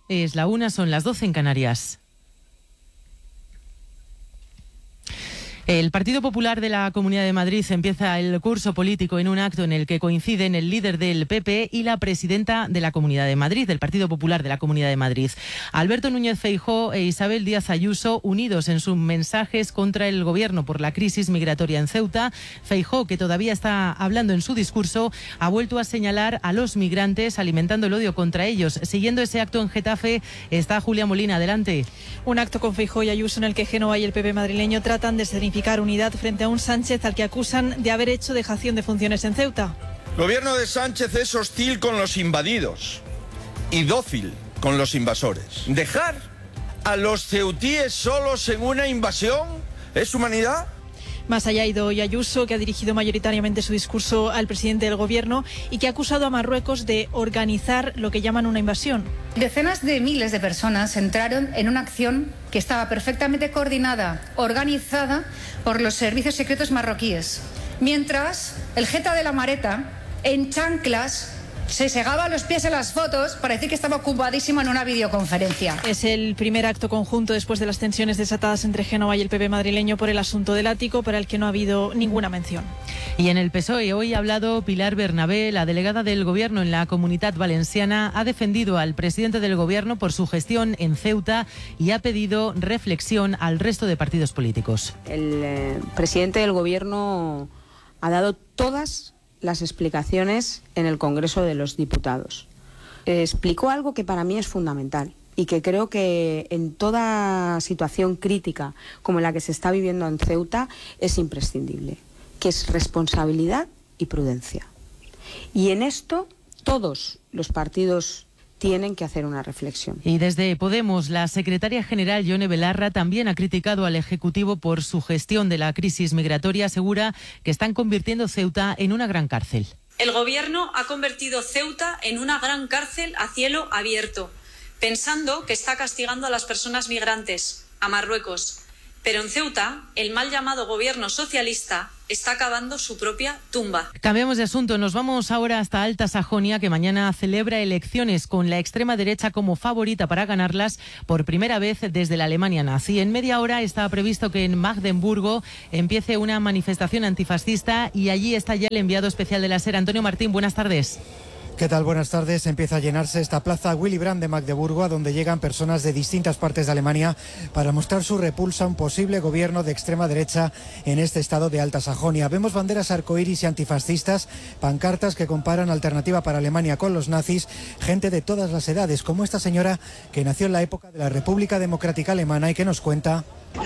Es la 1, son las 12 en Canarias. El Partido Popular de la Comunidad de Madrid empieza el curso político en un acto en el que coinciden el líder del PP y la presidenta de la Comunidad de Madrid, del Partido Popular de la Comunidad de Madrid. Alberto Núñez Feijóo e Isabel Díaz Ayuso, unidos en sus mensajes contra el gobierno por la crisis migratoria en Ceuta. Feijóo, que todavía está hablando en su discurso, ha vuelto a señalar a los migrantes, alimentando el odio contra ellos. Siguiendo ese acto en Getafe está Julia Molina. Adelante. Un acto con Feijóo y Ayuso en el que Génova y el PP madrileño tratan de escenificar unidad frente a un Sánchez al que acusan de haber hecho dejación de funciones en Ceuta. El gobierno de Sánchez es hostil con los invadidos y dócil con los invasores. ¿Dejar a los ceutíes solos en una invasión es humanidad? Más allá ha ido hoy Ayuso, que ha dirigido mayoritariamente su discurso al presidente del gobierno y que ha acusado a Marruecos de organizar lo que llaman una invasión. Decenas de miles de personas entraron en una acción que estaba perfectamente coordinada, organizada por los servicios secretos marroquíes, mientras el jeta de la Mareta, en chanclas, se segaba los pies en las fotos para decir que estaba ocupadísimo en una videoconferencia. Es el primer acto conjunto después de las tensiones desatadas entre Génova y el PP madrileño por el asunto del ático, para el que no ha habido ninguna mención. Y en el PSOE hoy ha hablado Pilar Bernabé, la delegada del Gobierno en la Comunitat Valenciana. Ha defendido al presidente del Gobierno por su gestión en Ceuta y ha pedido reflexión al resto de partidos políticos. El presidente del Gobierno ha dado todas las explicaciones en el Congreso de los Diputados. Explicó algo que para mí es fundamental y que creo que en toda situación crítica como la que se está viviendo en Ceuta es imprescindible, que es responsabilidad y prudencia. Y en esto todos los partidos tienen que hacer una reflexión. Y desde Podemos, la secretaria general Yone Belarra también ha criticado al Ejecutivo por su gestión de la crisis migratoria. Asegura que están convirtiendo Ceuta en una gran cárcel. El Gobierno ha convertido Ceuta en una gran cárcel a cielo abierto, pensando que está castigando a las personas migrantes, a Marruecos. Pero en Ceuta, el mal llamado gobierno socialista está cavando su propia tumba. Cambiamos de asunto, nos vamos ahora hasta Alta Sajonia, que mañana celebra elecciones con la extrema derecha como favorita para ganarlas por primera vez desde la Alemania nazi. En media hora está previsto que en Magdeburgo empiece una manifestación antifascista y allí está ya el enviado especial de la SER, Antonio Martín. Buenas tardes. ¿Qué tal? Buenas tardes. Empieza a llenarse esta plaza Willy Brandt de Magdeburgo, a donde llegan personas de distintas partes de Alemania para mostrar su repulsa a un posible gobierno de extrema derecha en este estado de Alta Sajonia. Vemos banderas arcoíris y antifascistas, pancartas que comparan Alternativa para Alemania con los nazis, gente de todas las edades, como esta señora que nació en la época de la República Democrática Alemana y que nos cuenta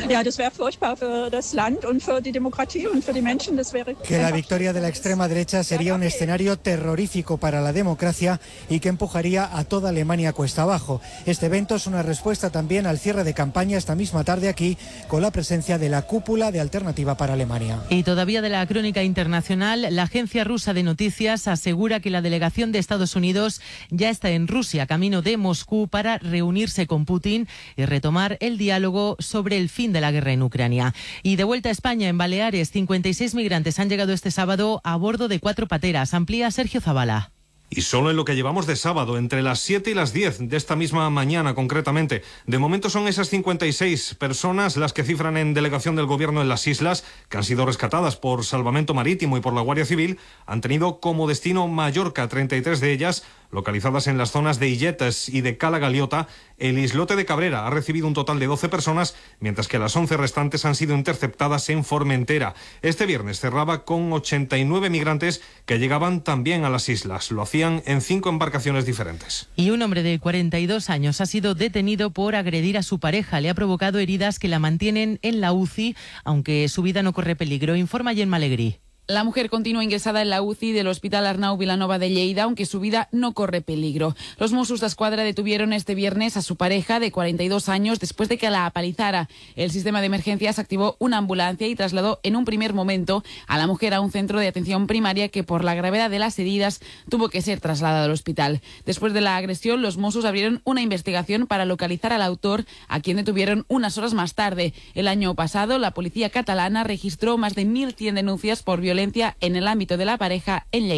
que la victoria de la extrema derecha sería un escenario terrorífico para la democracia y que empujaría a toda Alemania cuesta abajo. Este evento es una respuesta también al cierre de campaña esta misma tarde aquí, con la presencia de la cúpula de Alternativa para Alemania. Y todavía de la crónica internacional, la agencia rusa de noticias asegura que la delegación de Estados Unidos ya está en Rusia, camino de Moscú, para reunirse con Putin y retomar el diálogo sobre el fin de la guerra en Ucrania. Y de vuelta a España, en Baleares, 56 migrantes han llegado este sábado a bordo de 4 pateras. Amplía Sergio Zavala. Y solo en lo que llevamos de sábado, entre las 7 y las 10 de esta misma mañana concretamente. De momento son esas 56 personas las que cifran en delegación del gobierno en las islas, que han sido rescatadas por Salvamento Marítimo y por la Guardia Civil. Han tenido como destino Mallorca, 33 de ellas localizadas en las zonas de Illetes y de Cala Galiota. El islote de Cabrera ha recibido un total de 12 personas, mientras que las 11 restantes han sido interceptadas en Formentera. Este viernes cerraba con 89 migrantes que llegaban también a las islas. Lo hacían en 5 embarcaciones diferentes. Y un hombre de 42 años ha sido detenido por agredir a su pareja. Le ha provocado heridas que la mantienen en la UCI, aunque su vida no corre peligro. Informa Gemma Alegrí. La mujer continúa ingresada en la UCI del Hospital Arnau Vilanova de Lleida, aunque su vida no corre peligro. Los Mossos d'Esquadra detuvieron este viernes a su pareja de 42 años después de que la apalizara. El sistema de emergencias activó una ambulancia y trasladó en un primer momento a la mujer a un centro de atención primaria que, por la gravedad de las heridas, tuvo que ser trasladado al hospital. Después de la agresión, los Mossos abrieron una investigación para localizar al autor, a quien detuvieron unas horas más tarde. El año pasado, la policía catalana registró más de 1.100 denuncias por violencia en el ámbito de la pareja en Lleida.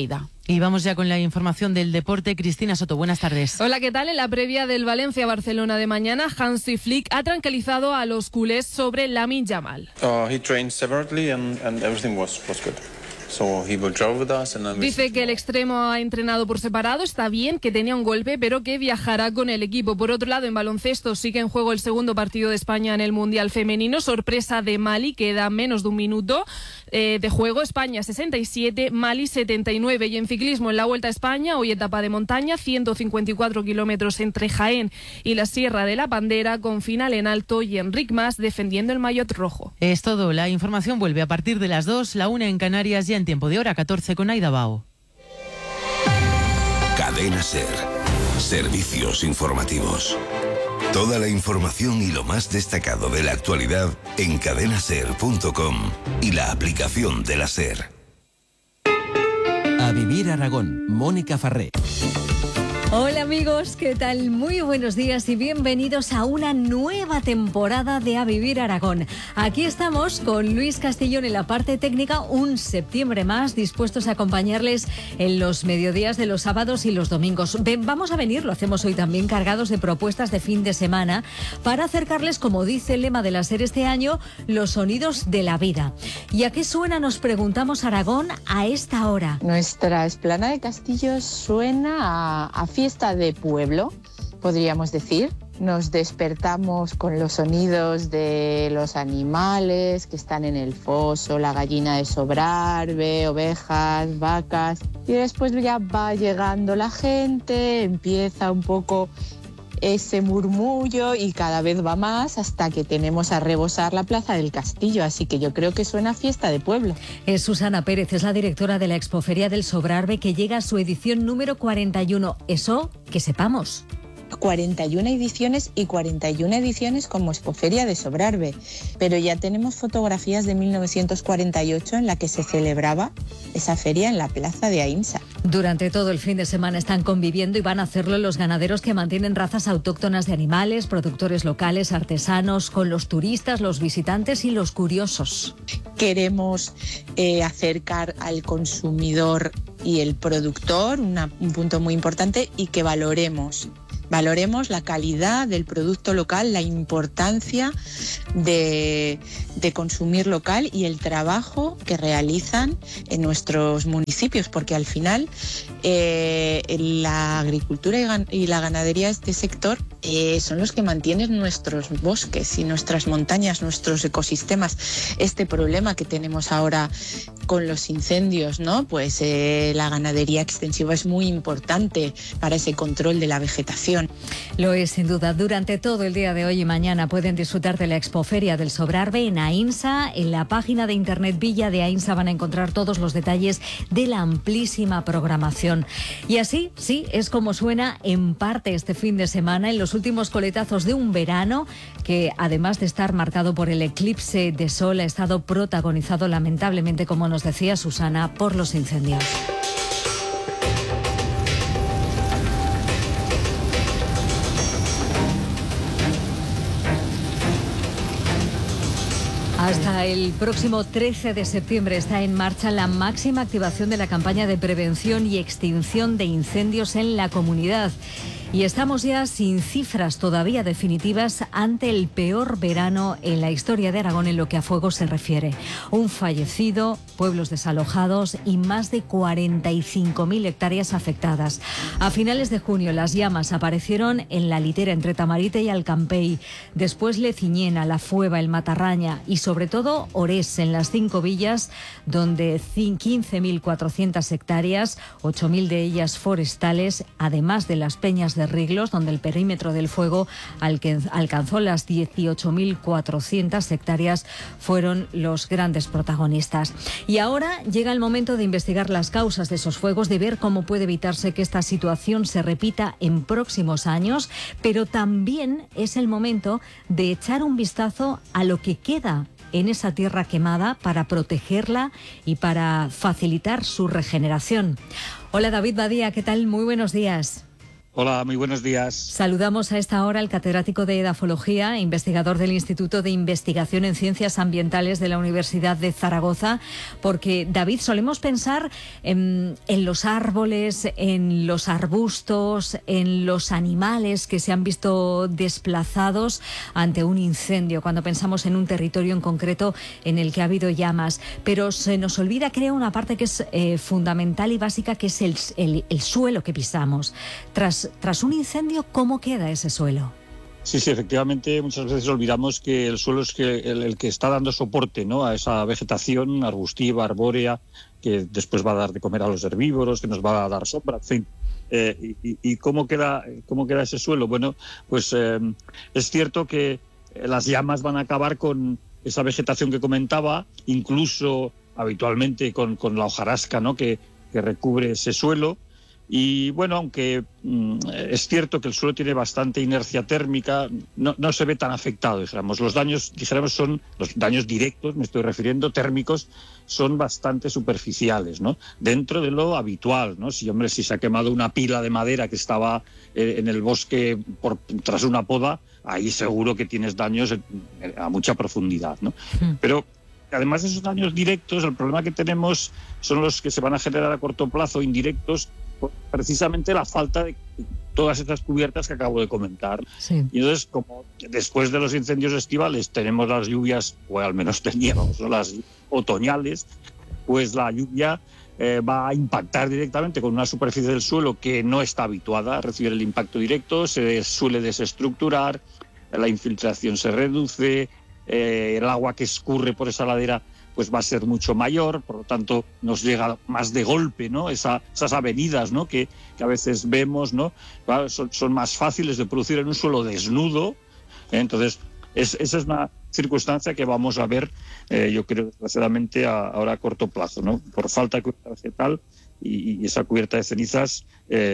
Y vamos ya con la información del deporte. Cristina Soto, buenas tardes. Hola, ¿qué tal? En la previa del Valencia-Barcelona de mañana, Hansi Flick ha tranquilizado a los culés sobre Lamine Yamal. He trained separately and everything was good. So he will travel with us and then Dice que el extremo ha entrenado por separado, está bien, que tenía un golpe, pero que viajará con el equipo. Por otro lado, en baloncesto sigue en juego el segundo partido de España en el Mundial Femenino. Sorpresa de Mali, queda menos de un minuto de juego. España 67, Mali 79. Y en ciclismo, en la Vuelta a España, hoy etapa de montaña, 154 kilómetros entre Jaén y la Sierra de la Bandera, con final en alto y Enric Mas defendiendo el maillot rojo. Es todo. La información vuelve a partir de las 2, la 1 en Canarias, ya en tiempo de hora 14 con Aida Bao. Cadena SER. Servicios informativos. Toda la información y lo más destacado de la actualidad en cadenaser.com y la aplicación de la SER. A Vivir Aragón, Mónica Farré. Hola amigos, ¿qué tal? Muy buenos días y bienvenidos a una nueva temporada de A Vivir Aragón. Aquí estamos con Luis Castellón en la parte técnica, un septiembre más, dispuestos a acompañarles en los mediodías de los sábados y los domingos. Vamos a venir, lo hacemos hoy también, cargados de propuestas de fin de semana para acercarles, como dice el lema de la SER este año, los sonidos de la vida. ¿Y a qué suena, nos preguntamos, Aragón a esta hora? Nuestra explanada de Castillos suena a fiesta de pueblo, podríamos decir. Nos despertamos con los sonidos de los animales que están en el foso, la gallina de Sobrarbe, ovejas, vacas, y después ya va llegando la gente, empieza un poco ese murmullo y cada vez va más hasta que tenemos a rebosar la plaza del Castillo, así que yo creo que suena a fiesta de pueblo. Es Susana Pérez, es la directora de la Expoferia del Sobrarbe, que llega a su edición número 41. Eso, que sepamos. 41 ediciones y 41 ediciones como Expoferia de Sobrarbe, pero ya tenemos fotografías de 1948 en la que se celebraba esa feria en la plaza de Aínsa. Durante todo el fin de semana están conviviendo y van a hacerlo los ganaderos que mantienen razas autóctonas de animales, productores locales, artesanos, con los turistas, los visitantes y los curiosos. Queremos acercar al consumidor y el productor, un punto muy importante, y que valoremos la calidad del producto local, la importancia de consumir local y el trabajo que realizan en nuestros municipios, porque al final la agricultura y la ganadería, este sector, son los que mantienen nuestros bosques y nuestras montañas, nuestros ecosistemas. Este problema que tenemos ahora con los incendios, ¿no? Pues la ganadería extensiva es muy importante para ese control de la vegetación. Lo es, sin duda. Durante todo el día de hoy y mañana pueden disfrutar de la Expoferia del Sobrarbe en Aínsa. En la página de internet Villa de Aínsa van a encontrar todos los detalles de la amplísima programación. Y así, sí, es como suena en parte este fin de semana, en los últimos coletazos de un verano que, además de estar marcado por el eclipse de sol, ha estado protagonizado lamentablemente, como nos decía Susana, por los incendios. Hasta el próximo 13 de septiembre está en marcha la máxima activación de la campaña de prevención y extinción de incendios en la comunidad. Y estamos ya sin cifras todavía definitivas ante el peor verano en la historia de Aragón en lo que a fuego se refiere. Un fallecido, pueblos desalojados y más de 45.000 hectáreas afectadas. A finales de junio las llamas aparecieron en la litera entre Tamarite y Alcampey, después Leciñena, La Fueva, el Matarraña y sobre todo Orés, en las 5 villas, donde 15.400 hectáreas, 8.000 de ellas forestales, además de las peñas de Riglos, donde el perímetro del fuego alcanzó las 18.400 hectáreas, fueron los grandes protagonistas. Y ahora llega el momento de investigar las causas de esos fuegos, de ver cómo puede evitarse que esta situación se repita en próximos años, pero también es el momento de echar un vistazo a lo que queda en esa tierra quemada para protegerla y para facilitar su regeneración. Hola David Badía, ¿qué tal? Muy buenos días. Hola, muy buenos días. Saludamos a esta hora al catedrático de Edafología, investigador del Instituto de Investigación en Ciencias Ambientales de la Universidad de Zaragoza, porque, David, solemos pensar en los árboles, en los arbustos, en los animales que se han visto desplazados ante un incendio, cuando pensamos en un territorio en concreto en el que ha habido llamas. Pero se nos olvida, creo, una parte que es fundamental y básica, que es el suelo que pisamos. Tras un incendio, ¿cómo queda ese suelo? Sí, efectivamente, muchas veces olvidamos que el suelo es el que está dando soporte, ¿no?, a esa vegetación arbustiva, arbórea, que después va a dar de comer a los herbívoros, que nos va a dar sombra, en fin. ¿Y cómo queda ese suelo? Bueno, pues es cierto que las llamas van a acabar con esa vegetación que comentaba, incluso habitualmente con la hojarasca, ¿no?, que recubre ese suelo. Y bueno, aunque es cierto que el suelo tiene bastante inercia térmica, no se ve tan afectado, dijéramos. Los daños directos, me estoy refiriendo, térmicos, son bastante superficiales, ¿no?, dentro de lo habitual, ¿no? Si se ha quemado una pila de madera que estaba en el bosque tras una poda, ahí seguro que tienes daños a mucha profundidad, ¿no? Pero además de esos daños directos, el problema que tenemos son los que se van a generar a corto plazo, indirectos, precisamente la falta de todas estas cubiertas que acabo de comentar. Sí. Y entonces, como después de los incendios estivales tenemos las lluvias, o al menos teníamos, ¿no?, las otoñales, pues la lluvia va a impactar directamente con una superficie del suelo que no está habituada a recibir el impacto directo, se suele desestructurar, la infiltración se reduce, el agua que escurre por esa ladera pues va a ser mucho mayor, por lo tanto nos llega más de golpe, ¿no?, esas avenidas, ¿no?, que a veces vemos, ¿no?, son más fáciles de producir en un suelo desnudo. Entonces esa es una circunstancia que vamos a ver, yo creo, desgraciadamente ahora a corto plazo, ¿no?, por falta de cubierta vegetal y esa cubierta de cenizas,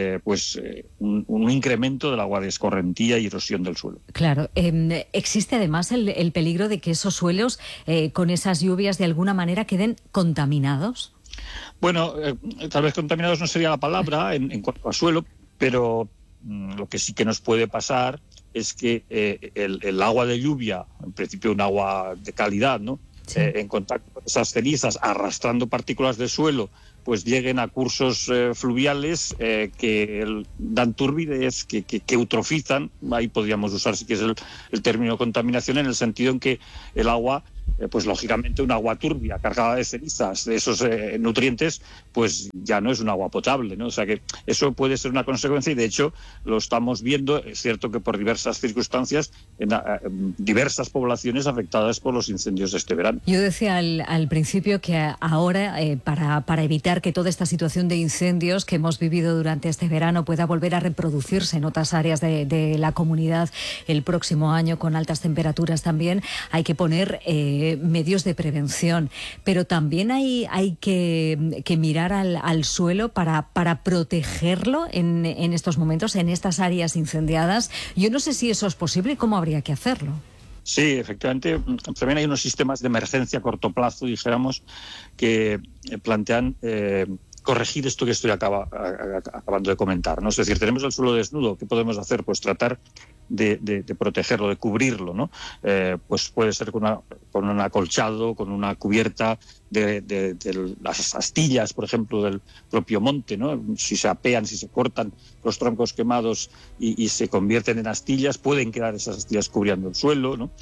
un incremento del agua de escorrentía y erosión del suelo. Claro. ¿Existe además el peligro de que esos suelos, con esas lluvias, de alguna manera queden contaminados? Bueno, tal vez contaminados no sería la palabra en cuanto a suelo, pero lo que sí que nos puede pasar es que el agua de lluvia, en principio un agua de calidad, ¿no?, sí, en contacto con esas cenizas, arrastrando partículas de suelo, pues lleguen a cursos fluviales que dan turbidez, que eutrofizan. Ahí podríamos usar, sí que es el término contaminación, en el sentido en que el agua, pues lógicamente un agua turbia, cargada de cenizas, de esos nutrientes, pues ya no es un agua potable, ¿no? O sea que eso puede ser una consecuencia, y de hecho lo estamos viendo. Es cierto que por diversas circunstancias, en diversas poblaciones afectadas por los incendios de este verano. Yo decía al principio que ahora, para evitar que toda esta situación de incendios que hemos vivido durante este verano pueda volver a reproducirse en otras áreas de la comunidad el próximo año, con altas temperaturas también, hay que poner medios de prevención, pero también hay que mirar al suelo para protegerlo en estos momentos, en estas áreas incendiadas. Yo no sé si eso es posible y cómo habría que hacerlo. Sí, efectivamente, también hay unos sistemas de emergencia a corto plazo, dijéramos, que plantean corregir esto que estoy acabando de comentar, ¿no? Es decir, tenemos el suelo desnudo. ¿Qué podemos hacer? Pues tratar de protegerlo, de cubrirlo, ¿no? Pues puede ser con un acolchado, con una cubierta de las astillas, por ejemplo, del propio monte, ¿no? Si se apean, si se cortan los troncos quemados y se convierten en astillas, pueden quedar esas astillas cubriendo el suelo, ¿no?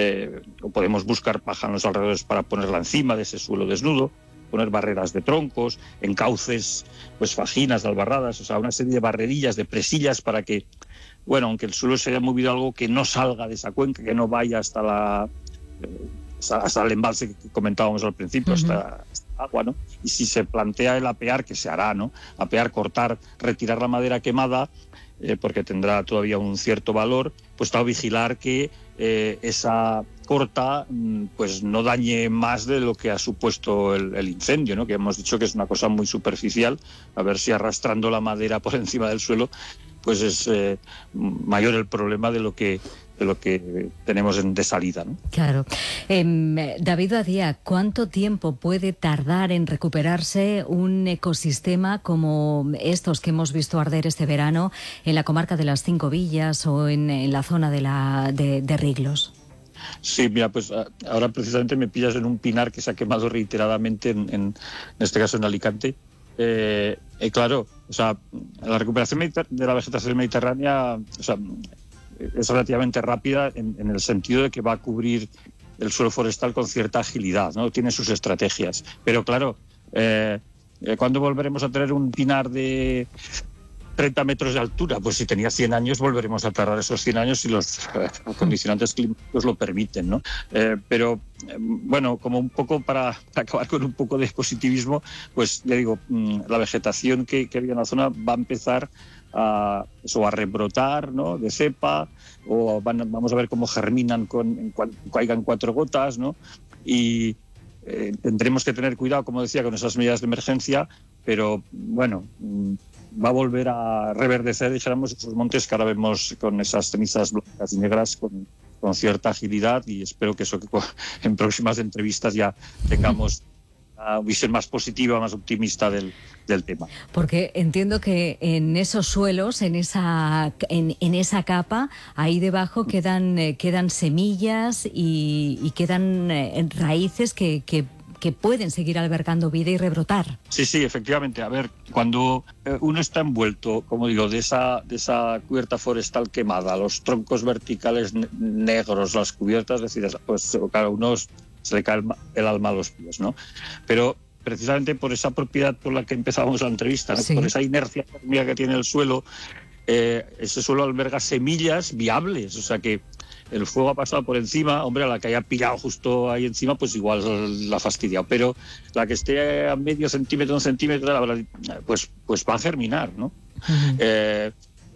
O podemos buscar paja en los alrededores para ponerla encima de ese suelo desnudo, poner barreras de troncos, encauces, pues fajinas de albarradas, o sea, una serie de barrerillas, de presillas para que, bueno, aunque el suelo se haya movido algo, que no salga de esa cuenca, que no vaya hasta el embalse que comentábamos al principio, hasta agua, ¿no? Y si se plantea el apear, que se hará, ¿no? Apear, cortar, retirar la madera quemada, porque tendrá todavía un cierto valor, pues está a vigilar que esa corta pues no dañe más de lo que ha supuesto el incendio, ¿no? Que hemos dicho que es una cosa muy superficial, a ver si arrastrando la madera por encima del suelo pues es mayor el problema de lo que tenemos de salida, ¿no? Claro. David Badía, ¿cuánto tiempo puede tardar en recuperarse un ecosistema como estos que hemos visto arder este verano en la comarca de las Cinco Villas o en la zona de Riglos? Sí, mira, pues ahora precisamente me pillas en un pinar que se ha quemado reiteradamente, en este caso en Alicante. Claro, o sea, la recuperación de la vegetación mediterránea, o sea, es relativamente rápida en el sentido de que va a cubrir el suelo forestal con cierta agilidad, ¿no? Tiene sus estrategias. Pero claro, ¿cuándo volveremos a tener un pinar de 30 metros de altura? Pues si tenía 100 años volveremos a tardar esos 100 años si los condicionantes climáticos lo permiten, ¿no? Pero bueno, como un poco para acabar con un poco de positivismo, pues ya digo, la vegetación que había en la zona va a empezar a rebrotar, ¿no? De cepa, o vamos a ver cómo germinan caigan 4 gotas, ¿no? Y tendremos que tener cuidado, como decía, con esas medidas de emergencia, pero bueno, va a volver a reverdecer, dijéramos, esos montes que ahora vemos con esas cenizas blancas y negras con cierta agilidad, y espero que eso, que en próximas entrevistas ya tengamos una visión más positiva, más optimista del tema. Porque entiendo que en esos suelos, en esa capa, ahí debajo quedan semillas y quedan raíces que pueden seguir albergando vida y rebrotar. Sí, efectivamente. A ver, cuando uno está envuelto, como digo, de esa cubierta forestal quemada, los troncos verticales negros, las cubiertas, es decir, pues claro, uno se le cae el alma a los pies, ¿no? Pero precisamente por esa propiedad por la que empezamos la entrevista, ¿no? Sí. Por esa inercia térmica que tiene el suelo, ese suelo alberga semillas viables, o sea que el fuego ha pasado por encima, hombre, a la que haya pillado justo ahí encima, pues igual la ha fastidiado, pero la que esté a medio centímetro, un centímetro, pues va a germinar, ¿no? Uh-huh.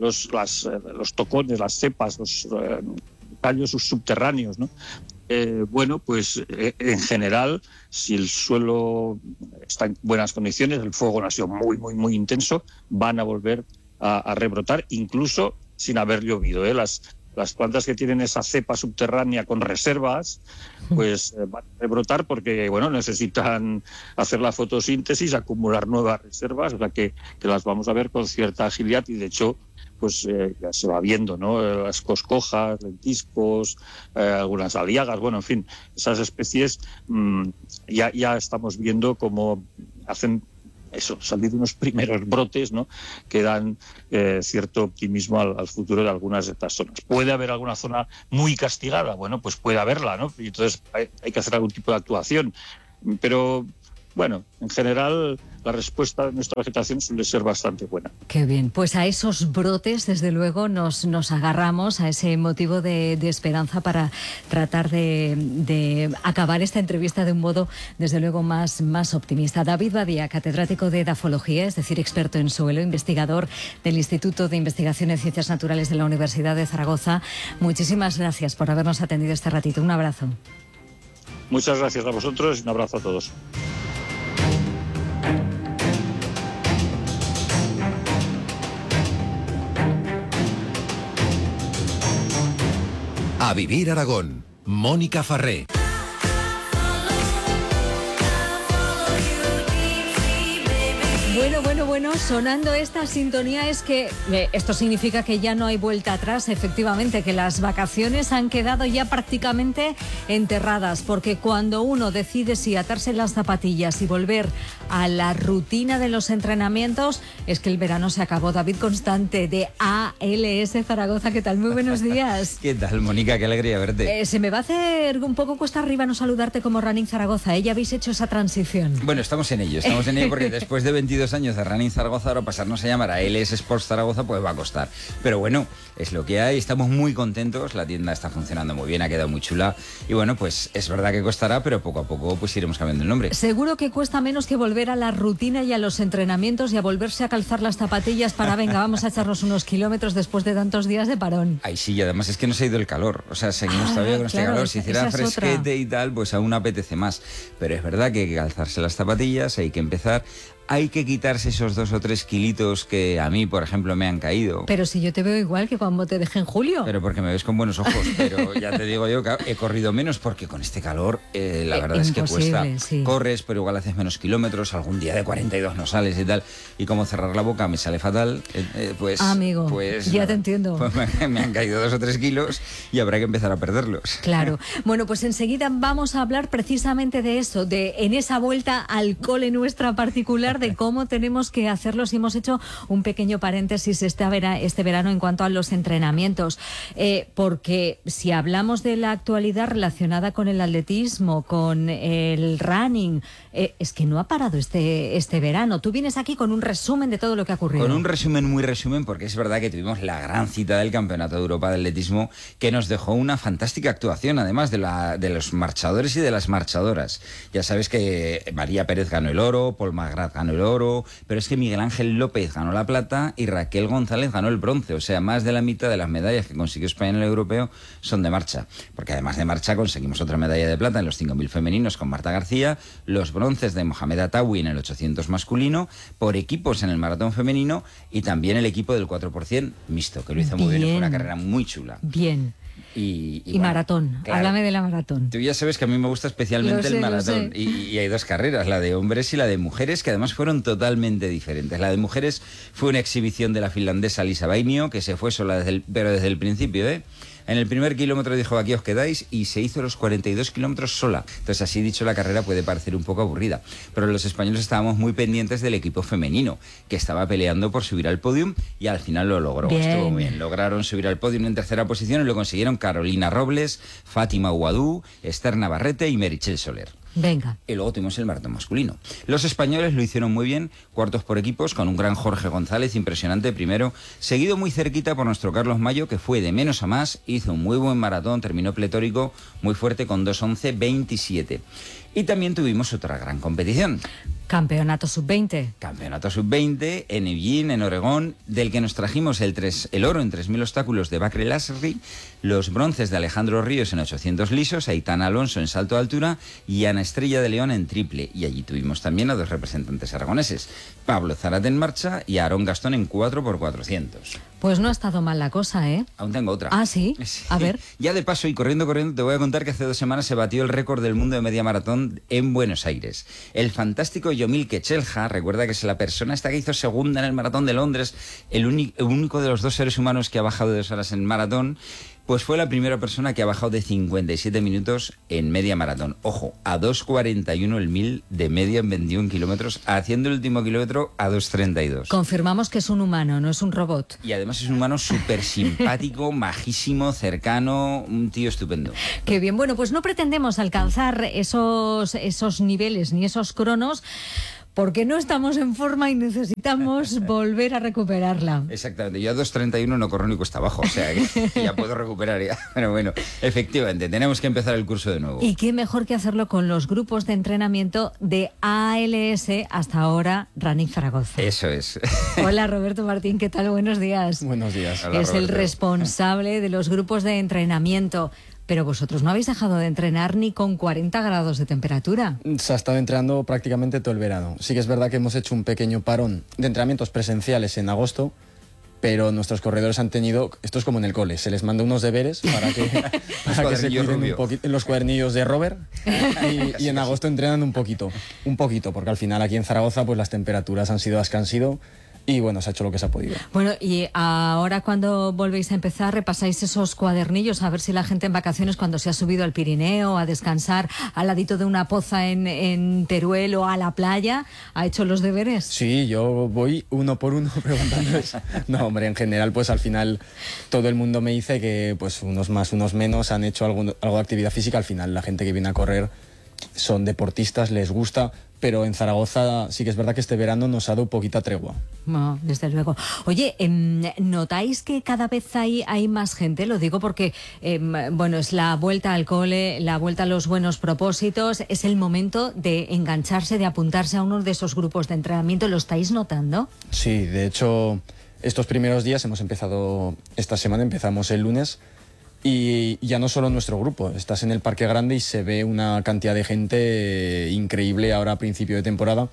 Los tocones, las cepas, los tallos subterráneos, ¿no? Bueno, pues en general, si el suelo está en buenas condiciones, el fuego no ha sido muy, muy, muy intenso, van a volver a rebrotar, incluso sin haber llovido, ¿eh? Las plantas que tienen esa cepa subterránea con reservas, pues van a rebrotar porque, bueno, necesitan hacer la fotosíntesis, acumular nuevas reservas, o sea que las vamos a ver con cierta agilidad, y de hecho, pues ya se va viendo, ¿no? Las coscojas, lentiscos, algunas aliagas, bueno, en fin, esas especies ya estamos viendo cómo hacen salir unos primeros brotes, ¿no? Que dan cierto optimismo al futuro de algunas de estas zonas. ¿Puede haber alguna zona muy castigada? Bueno, pues puede haberla, ¿no? Y entonces hay que hacer algún tipo de actuación. Pero bueno, en general la respuesta de nuestra vegetación suele ser bastante buena. Qué bien. Pues a esos brotes, desde luego, nos agarramos, a ese motivo de esperanza para tratar de acabar esta entrevista de un modo, desde luego, más optimista. David Badía, catedrático de edafología, es decir, experto en suelo, investigador del Instituto de Investigación en Ciencias Naturales de la Universidad de Zaragoza. Muchísimas gracias por habernos atendido este ratito. Un abrazo. Muchas gracias a vosotros y un abrazo a todos. A Vivir Aragón, Mónica Farré. Bueno, sonando esta sintonía es que esto significa que ya no hay vuelta atrás, efectivamente, que las vacaciones han quedado ya prácticamente enterradas, porque cuando uno decide si atarse las zapatillas y volver a la rutina de los entrenamientos, es que el verano se acabó. David Constante, de ALS Zaragoza, ¿qué tal? Muy buenos días. ¿Qué tal, Mónica? Qué alegría verte. Se me va a hacer un poco cuesta arriba no saludarte como Running Zaragoza, ya habéis hecho esa transición. Bueno, estamos en ello porque después de 22 años de Running Zaragoza, ahora pasarnos a llamar a ALS Sports Zaragoza pues va a costar. Pero bueno, es lo que hay, estamos muy contentos, la tienda está funcionando muy bien, ha quedado muy chula y bueno, pues es verdad que costará, pero poco a poco pues iremos cambiando el nombre. Seguro que cuesta menos que volver a la rutina y a los entrenamientos y a volverse a calzar las zapatillas para venga, vamos a echarnos unos kilómetros después de tantos días de parón. Ay, sí, y además es que no se ha ido el calor, o sea, seguimos todavía con este calor, si hiciera fresquete y tal, pues aún apetece más, pero es verdad que hay que calzarse las zapatillas, hay que empezar hay que quitarse esos 2 o 3 kilitos que a mí, por ejemplo, me han caído. Pero si yo te veo igual que cuando te dejé en julio. Pero porque me ves con buenos ojos, pero ya te digo yo que he corrido menos porque con este calor la verdad es que cuesta. Sí. Corres, pero igual haces menos kilómetros, algún día de 42 no sales y tal, y como cerrar la boca me sale fatal, pues... Amigo, pues, ya te entiendo. Pues me han caído 2 o 3 kilos y habrá que empezar a perderlos. Claro. Bueno, pues enseguida vamos a hablar precisamente de eso, de en esa vuelta al cole nuestra particular, de cómo tenemos que hacerlo. Si hemos hecho un pequeño paréntesis este verano en cuanto a los entrenamientos, porque si hablamos de la actualidad relacionada con el atletismo, con el running, es que no ha parado este verano. Tú vienes aquí con un resumen de todo lo que ha ocurrido. Con un resumen, muy resumen, porque es verdad que tuvimos la gran cita del Campeonato de Europa de Atletismo, que nos dejó una fantástica actuación, además de los marchadores y de las marchadoras. Ya sabes que María Pérez ganó el oro, Paul Magrat ganó el oro, pero es que Miguel Ángel López ganó la plata y Raquel González ganó el bronce. O sea, más de la mitad de las medallas que consiguió España en el europeo son de marcha. Porque además de marcha conseguimos otra medalla de plata en los 5.000 femeninos con Marta García, los bronces de Mohamed Atawi en el 800 masculino, por equipos en el maratón femenino y también el equipo del 4% mixto, que lo hizo muy bien. Fue una carrera muy chula. Bien. Y bueno, maratón, claro, háblame de la maratón. Tú ya sabes que a mí me gusta especialmente el maratón y hay 2 carreras, la de hombres y la de mujeres, que además fueron totalmente diferentes. La de mujeres fue una exhibición de la finlandesa Liisa Vainio, que se fue sola pero desde el principio, En el primer kilómetro dijo, aquí os quedáis, y se hizo los 42 kilómetros sola. Entonces, así dicho, la carrera puede parecer un poco aburrida. Pero los españoles estábamos muy pendientes del equipo femenino, que estaba peleando por subir al podium y al final lo logró. Bien. Estuvo muy bien. Lograron subir al podium en tercera posición y lo consiguieron Carolina Robles, Fátima Ouadou, Esther Navarrete y Meritxell Soler. Venga. Y luego tuvimos el maratón masculino. Los españoles lo hicieron muy bien, cuartos por equipos, con un gran Jorge González, impresionante primero, seguido muy cerquita por nuestro Carlos Mayo, que fue de menos a más, hizo un muy buen maratón, terminó pletórico, muy fuerte, con 2:11:27. Y también tuvimos otra gran competición. Campeonato Sub-20. Campeonato Sub-20 en Eugene, en Oregón, del que nos trajimos el oro en 3.000 obstáculos de Bakre Lasri, los bronces de Alejandro Ríos en 800 lisos, Aitana Alonso en salto de altura y Ana Estrella de León en triple. Y allí tuvimos también a 2 representantes aragoneses, Pablo Zarate en marcha y Aarón Gastón en 4x400. Pues no ha estado mal la cosa, ¿eh? Aún tengo otra. Ah, ¿sí? A ver. Ya de paso y corriendo, te voy a contar que hace 2 semanas se batió el récord del mundo de media maratón en Buenos Aires. El fantástico Yomil Kechelja, recuerda que es la persona esta que hizo segunda en el maratón de Londres, el único de los 2 seres humanos que ha bajado de 2 horas en maratón, pues fue la primera persona que ha bajado de 57 minutos en media maratón. Ojo, a 2:41 el 1000 de media en 21 kilómetros, haciendo el último kilómetro a 2:32. Confirmamos que es un humano, no es un robot. Y además es un humano súper simpático, majísimo, cercano, un tío estupendo. Qué bien. Bueno, pues no pretendemos alcanzar esos niveles ni esos cronos, porque no estamos en forma y necesitamos volver a recuperarla. Exactamente, yo a 2:31 no corro ni cuesta abajo, o sea que ya puedo recuperar ya. Pero bueno, efectivamente, tenemos que empezar el curso de nuevo. Y qué mejor que hacerlo con los grupos de entrenamiento de ALS, hasta ahora Running Zaragoza. Eso es. Hola Roberto Martín, ¿qué tal? Buenos días. Buenos días. Hola, es Roberto. el responsable de los grupos de entrenamiento. Pero vosotros no habéis dejado de entrenar ni con 40 grados de temperatura. Se ha estado entrenando prácticamente todo el verano. Sí que es verdad que hemos hecho un pequeño parón de entrenamientos presenciales en agosto, pero nuestros corredores han tenido, esto es como en el cole, se les manda unos deberes para que se cuiden un poquito, los cuadernillos de Robert, y en agosto entrenan un poquito, porque al final aquí en Zaragoza pues las temperaturas han sido las que han sido. Y bueno, se ha hecho lo que se ha podido. Bueno, y ahora cuando volvéis a empezar, repasáis esos cuadernillos, a ver si la gente en vacaciones, cuando se ha subido al Pirineo a descansar al ladito de una poza en Teruel o a la playa, ¿ha hecho los deberes? Sí, yo voy uno por uno preguntándoles. No, hombre, en general, pues al final todo el mundo me dice que pues unos más, unos menos han hecho algo de actividad física. Al final la gente que viene a correr son deportistas, les gusta, pero en Zaragoza sí que es verdad que este verano nos ha dado poquita tregua. No, desde luego. Oye, ¿notáis que cada vez hay más gente? Lo digo porque, bueno, es la vuelta al cole, la vuelta a los buenos propósitos, es el momento de engancharse, de apuntarse a uno de esos grupos de entrenamiento. ¿Lo estáis notando? Sí, de hecho, estos primeros días esta semana empezamos el lunes. Y ya no solo nuestro grupo, estás en el Parque Grande y se ve una cantidad de gente increíble ahora a principio de temporada.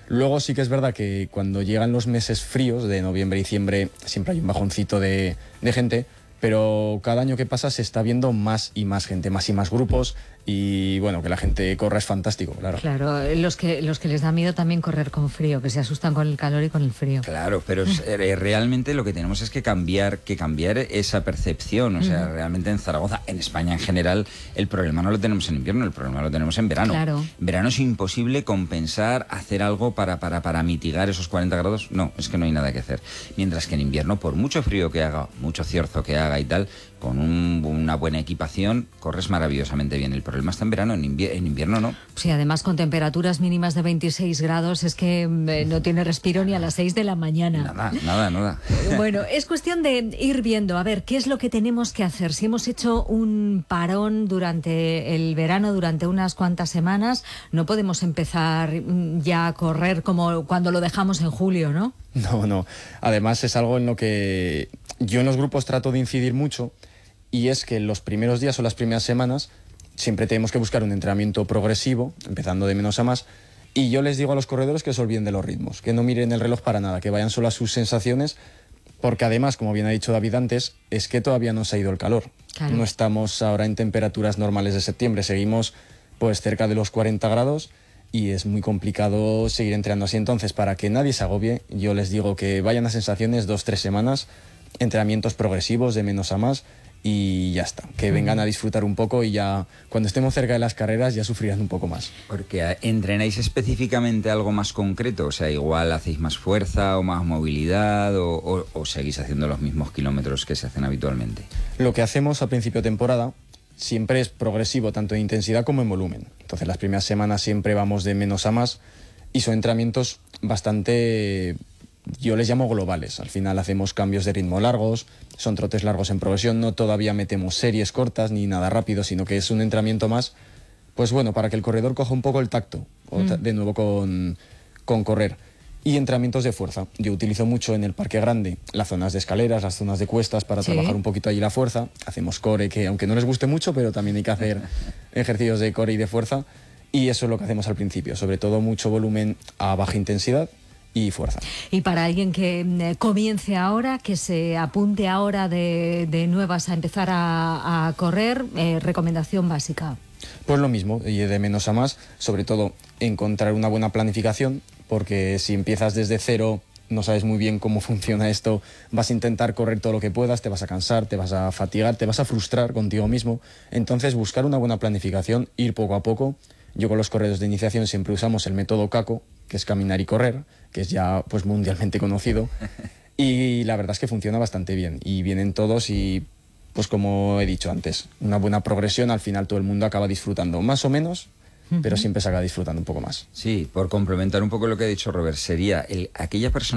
Luego sí que es verdad que cuando llegan los meses fríos de noviembre y diciembre siempre hay un bajoncito de gente, pero cada año que pasa se está viendo más y más gente, más y más grupos, y bueno, que la gente corra es fantástico, claro. Claro, los que les da miedo también correr con frío, que se asustan con el calor y con el frío. Claro, pero realmente lo que tenemos es que cambiar esa percepción. O sea, realmente en Zaragoza, en España en general, el problema no lo tenemos en invierno, el problema lo tenemos en verano. Claro. En verano es imposible compensar, hacer algo para mitigar esos 40 grados. No, es que no hay nada que hacer. Mientras que en invierno, por mucho frío que haga, mucho cierzo que haga y tal, con una buena equipación corres maravillosamente bien. El problema está en verano, en invierno no. Sí, además con temperaturas mínimas de 26 grados es que no tiene respiro ni a las 6 de la mañana. Nada. Bueno, es cuestión de ir viendo, a ver, ¿qué es lo que tenemos que hacer? Si hemos hecho un parón durante el verano, durante unas cuantas semanas, no podemos empezar ya a correr como cuando lo dejamos en julio, ¿no? No. Además es algo en lo que yo en los grupos trato de incidir mucho, y es que en los primeros días o las primeras semanas siempre tenemos que buscar un entrenamiento progresivo, empezando de menos a más, y yo les digo a los corredores que se olviden de los ritmos, que no miren el reloj para nada, que vayan solo a sus sensaciones, porque además, como bien ha dicho David antes, es que todavía no se ha ido el calor. Claro. No estamos ahora en temperaturas normales de septiembre, seguimos pues cerca de los 40 grados, y es muy complicado seguir entrenando así. Entonces, para que nadie se agobie, yo les digo que vayan a sensaciones 2-3 semanas, entrenamientos progresivos de menos a más, y ya está, que vengan a disfrutar un poco, y ya cuando estemos cerca de las carreras ya sufrirán un poco más. Porque entrenáis específicamente algo más concreto, o sea, igual hacéis más fuerza o más movilidad, o seguís haciendo los mismos kilómetros que se hacen habitualmente. Lo que hacemos a principio de temporada siempre es progresivo, tanto en intensidad como en volumen. Entonces las primeras semanas siempre vamos de menos a más, y son entrenamientos bastante, yo les llamo globales. Al final hacemos cambios de ritmo largos, son trotes largos en progresión, no todavía metemos series cortas ni nada rápido, sino que es un entrenamiento más, pues bueno, para que el corredor coja un poco el tacto, de nuevo con correr. Y entrenamientos de fuerza. Yo utilizo mucho en el Parque Grande las zonas de escaleras, las zonas de cuestas, para trabajar un poquito allí la fuerza. Hacemos core, que aunque no les guste mucho, pero también hay que hacer ejercicios de core y de fuerza. Y eso es lo que hacemos al principio, sobre todo mucho volumen a baja intensidad y fuerza. Y para alguien que comience ahora, que se apunte ahora de nuevas a empezar a correr, recomendación básica. Pues lo mismo, y de menos a más, sobre todo encontrar una buena planificación, porque si empiezas desde cero, no sabes muy bien cómo funciona esto, vas a intentar correr todo lo que puedas, te vas a cansar, te vas a fatigar, te vas a frustrar contigo mismo. Entonces, buscar una buena planificación, ir poco a poco. Yo con los corredores de iniciación siempre usamos el método CACO, que es caminar y correr, que es ya pues mundialmente conocido, y la verdad es que funciona bastante bien, y vienen todos, y pues como he dicho antes, una buena progresión, al final todo el mundo acaba disfrutando más o menos, pero siempre se acaba disfrutando un poco más. Sí, por complementar un poco lo que ha dicho Robert, sería aquella persona